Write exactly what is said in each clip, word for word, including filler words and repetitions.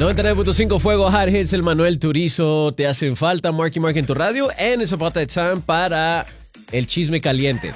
noventa y nueve punto cinco Fuego Hard Hits, el Manuel Turizo. Te hacen falta Marky Mark en tu radio. En esa pata de Time para el chisme caliente.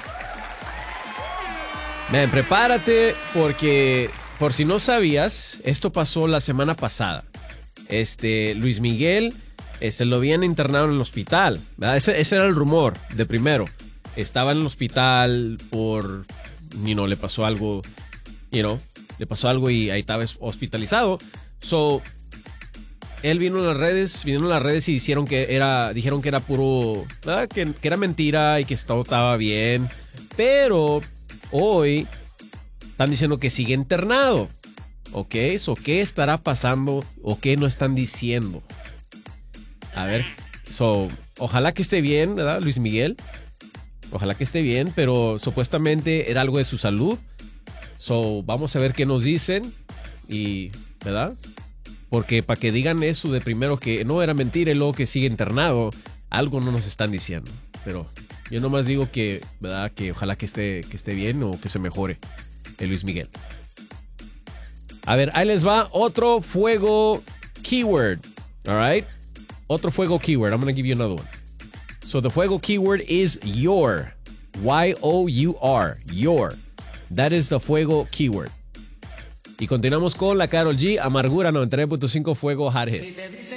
Man, prepárate porque, por si no sabías, esto pasó la semana pasada. Este, Luis Miguel, este, lo habían internado en el hospital, ¿verdad? Ese, ese era el rumor de primero. Estaba en el hospital por, you know, le pasó algo, you know, le pasó algo y ahí estaba hospitalizado. So, él vino en las redes, vino en las redes y dijeron que era, dijeron que era puro, ¿verdad? Que, que era mentira y que todo estaba bien. Pero hoy están diciendo que sigue internado. ¿Ok? So, ¿qué estará pasando o qué no están diciendo? A ver, so, ojalá que esté bien, ¿verdad, Luis Miguel? Ojalá que esté bien, pero supuestamente era algo de su salud. So, vamos a ver qué nos dicen y, ¿verdad? Porque para que digan eso de primero que no era mentira y luego que sigue internado, algo no nos están diciendo. Pero yo nomás digo que, ¿verdad? Que ojalá que esté, que esté bien o que se mejore el Luis Miguel. A ver, ahí les va otro fuego keyword. All right? Otro fuego keyword. I'm going to give you another one. So the fuego keyword is your. Y O U R. Your. That is the fuego keyword. Y continuamos con la Karol G. Amargura noventa y nueve punto cinco Fuego Hard Hits.